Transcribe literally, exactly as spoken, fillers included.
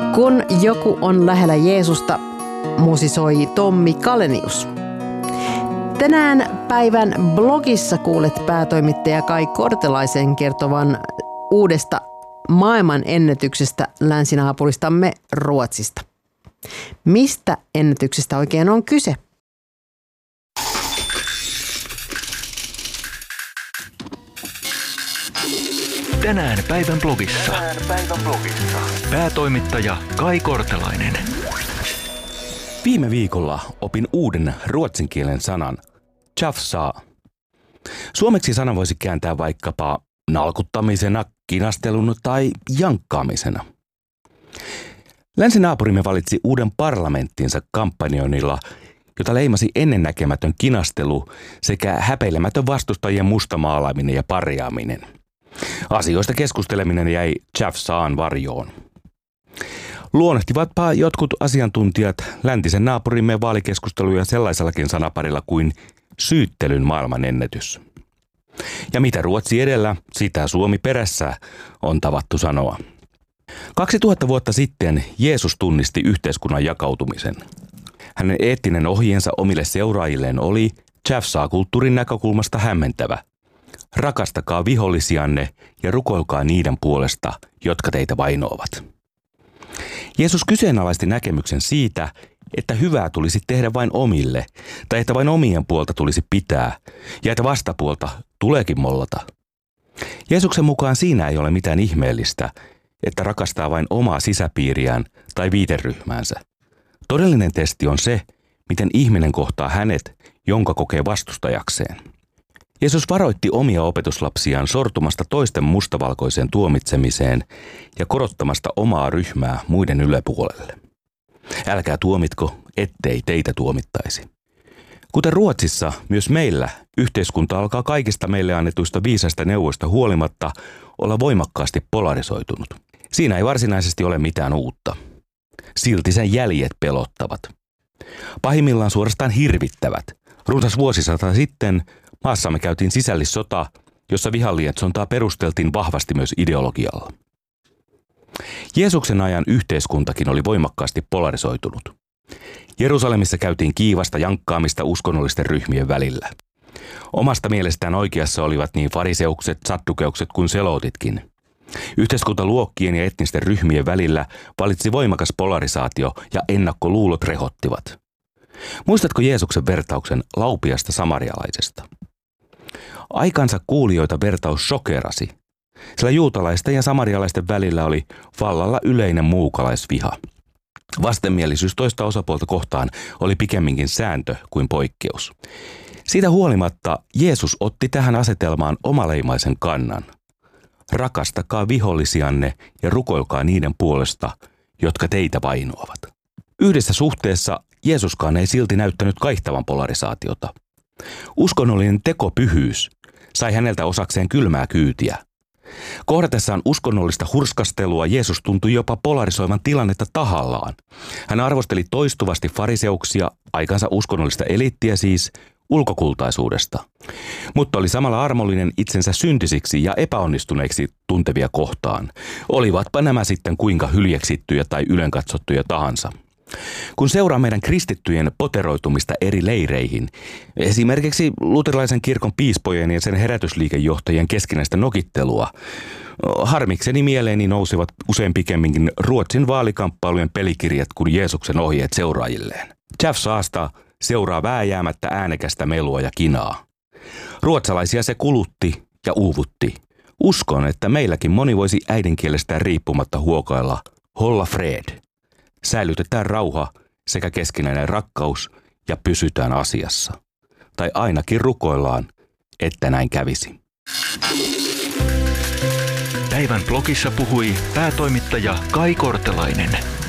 Kun joku on lähellä Jeesusta, musisoi Tommi Kalenius. Tänään päivän blogissa kuulet päätoimittaja Kai Kortelaisen kertovan uudesta maailman ennätyksestä länsinaapuristamme Ruotsista. Mistä ennätyksestä oikein on kyse? Tänään päivän blogissa. Tänään päivän blogissa. Päätoimittaja Kai Kortelainen. Viime viikolla opin uuden ruotsin kielen sanan, tjafsaa. Suomeksi sana voisi kääntää vaikkapa nalkuttamisena, kinastelun tai jankkaamisena. Länsinaapurimme valitsi uuden parlamenttinsa kampanjoinnilla, jota leimasi ennennäkemätön kinastelu sekä häpeilemätön vastustajien mustamaalaaminen ja parjaaminen. Asioista keskusteleminen jäi tjafsaan varjoon. Luonnehtivatpa jotkut asiantuntijat läntisen naapurimme vaalikeskusteluja sellaisellakin sanaparilla kuin syyttelyn maailmanennätys. Ja mitä Ruotsi edellä, sitä Suomi perässä, on tavattu sanoa. kaksituhatta vuotta sitten Jeesus tunnisti yhteiskunnan jakautumisen. Hänen eettinen ohjeensa omille seuraajilleen oli tjafsaa-kulttuurin näkökulmasta hämmentävä. Rakastakaa vihollisianne ja rukoilkaa niiden puolesta, jotka teitä vainoavat. Jeesus kyseenalaisti näkemyksen siitä, että hyvää tulisi tehdä vain omille, tai että vain omien puolta tulisi pitää, ja että vastapuolta tuleekin mollata. Jeesuksen mukaan siinä ei ole mitään ihmeellistä, että rakastaa vain omaa sisäpiiriään tai viiteryhmäänsä. Todellinen testi on se, miten ihminen kohtaa hänet, jonka kokee vastustajakseen. Jeesus varoitti omia opetuslapsiaan sortumasta toisten mustavalkoiseen tuomitsemiseen ja korottamasta omaa ryhmää muiden yläpuolelle. Älkää tuomitko, ettei teitä tuomittaisi. Kuten Ruotsissa, myös meillä yhteiskunta alkaa kaikista meille annetuista viisaista neuvoista huolimatta olla voimakkaasti polarisoitunut. Siinä ei varsinaisesti ole mitään uutta. Silti sen jäljet pelottavat. Pahimmillaan suorastaan hirvittävät. Runsas vuosisata sitten maassamme käytiin sisällissota, jossa vihanlietsontaa perusteltiin vahvasti myös ideologialla. Jeesuksen ajan yhteiskuntakin oli voimakkaasti polarisoitunut. Jerusalemissa käytiin kiivasta jankkaamista uskonnollisten ryhmien välillä. Omasta mielestään oikeassa olivat niin fariseukset, saddukeukset kuin selootitkin. Yhteiskuntaluokkien ja etnisten ryhmien välillä valitsi voimakas polarisaatio ja ennakkoluulot rehottivat. Muistatko Jeesuksen vertauksen laupiasta samarialaisesta? Aikansa kuulijoita vertaus shokerasi, sillä juutalaisten ja samarialaisten välillä oli vallalla yleinen muukalaisviha. Vastenmielisyys toista osapuolta kohtaan oli pikemminkin sääntö kuin poikkeus. Siitä huolimatta Jeesus otti tähän asetelmaan omaleimaisen kannan. Rakastakaa vihollisianne ja rukoilkaa niiden puolesta, jotka teitä vainoavat. Yhdessä suhteessa Jeesuskaan ei silti näyttänyt kaihtavan polarisaatiota. Uskonnollinen tekopyhyys sai häneltä osakseen kylmää kyytiä. Kohdatessaan uskonnollista hurskastelua Jeesus tuntui jopa polarisoivan tilannetta tahallaan. Hän arvosteli toistuvasti fariseuksia, aikansa uskonnollista eliittiä siis, ulkokultaisuudesta. Mutta oli samalla armollinen itsensä syntisiksi ja epäonnistuneiksi tuntevia kohtaan. Olivatpa nämä sitten kuinka hyljeksittyjä tai ylenkatsottuja tahansa. Kun seuraa meidän kristittyjen poteroitumista eri leireihin, esimerkiksi luterilaisen kirkon piispojen ja sen herätysliikejohtajien keskinäistä nokittelua, harmikseni mieleeni nousivat usein pikemminkin Ruotsin vaalikamppailujen pelikirjat kuin Jeesuksen ohjeet seuraajilleen. Tjafsaasta seuraa vääjäämättä äänekästä melua ja kinaa. Ruotsalaisia se kulutti ja uuvutti. Uskon, että meilläkin moni voisi äidinkielestään riippumatta huokailla Hålla fred. Säilytetään rauha sekä keskinäinen rakkaus ja pysytään asiassa. Tai ainakin rukoillaan, että näin kävisi. Päivän blogissa puhui päätoimittaja Kai Kortelainen.